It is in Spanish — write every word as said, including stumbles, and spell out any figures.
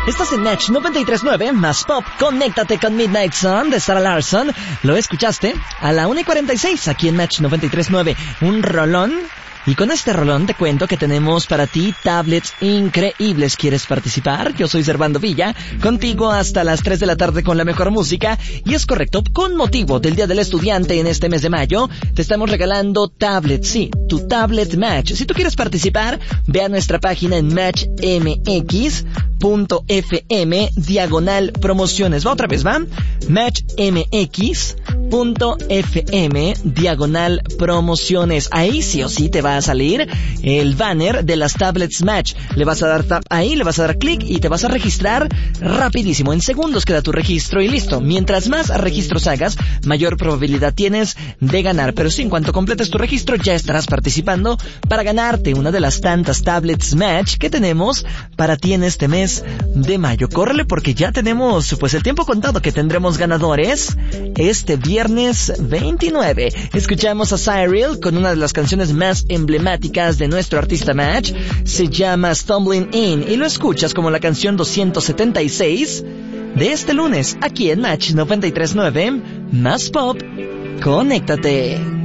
Estás en Match noventa y tres punto nueve, más pop, conéctate con Midnight Sun de Sarah Larsson. Lo escuchaste a la una y cuarenta y seis aquí en Match noventa y tres punto nueve. Un rolón. Y con este rolón te cuento que tenemos para ti tablets increíbles. ¿Quieres participar? Yo soy Servando Villa, contigo hasta las tres de la tarde con la mejor música. Y es correcto, con motivo del Día del Estudiante en este mes de mayo, te estamos regalando tablets, sí, tu tablet Match. Si tú quieres participar, ve a nuestra página en match m x punto f m diagonal promociones. Va otra vez, ¿va? match m x punto f m diagonal promociones. Ahí sí o sí te va a salir el banner de las tablets Match. Le vas a dar tap ahí, le vas a dar clic y te vas a registrar rapidísimo. En segundos queda tu registro y listo. Mientras más registros hagas, mayor probabilidad tienes de ganar. Pero sí, en cuanto completes tu registro, ya estarás participando para ganarte una de las tantas tablets Match que tenemos para ti en este mes de mayo. Córrele porque ya tenemos pues el tiempo contado que tendremos ganadores este viernes veintinueve. Escuchamos a Cyril con una de las canciones más emblemáticas de nuestro artista Match. Se llama Stumbling In y lo escuchas como la canción doscientos setenta y seis de este lunes aquí en Match noventa y tres punto nueve. Más pop, conéctate.